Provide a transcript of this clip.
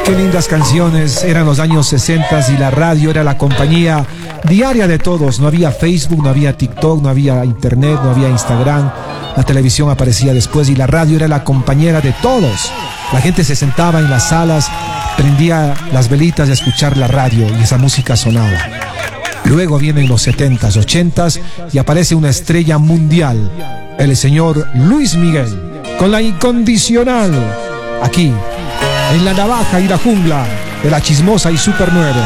Qué lindas canciones, eran los años 60 y la radio era la compañía diaria de todos. No había Facebook, no había TikTok, no había Internet, no había Instagram. La televisión aparecía después y la radio era la compañera de todos. La gente se sentaba en las salas, prendía las velitas de escuchar la radio y esa música sonaba. Luego vienen los 70s, 80s y aparece una estrella mundial, el señor Luis Miguel, con La Incondicional, aquí, en la navaja y la jungla de la chismosa y Super 9.